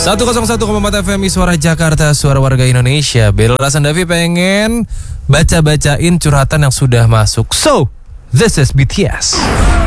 101,4 FM Suara Jakarta, suara warga Indonesia. Bel Rasandavi pengen baca-bacain curhatan yang sudah masuk. So, this is BTS.